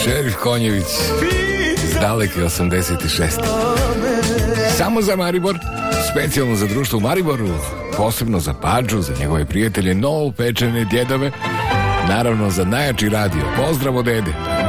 Šerif Konjević iz daleke 86. Samo za Maribor, specijalno za društvo u Mariboru, posebno za Pađu, za njegove prijatelje, novopečene djedove, naravno za najjači radio. Pozdrav od Ede.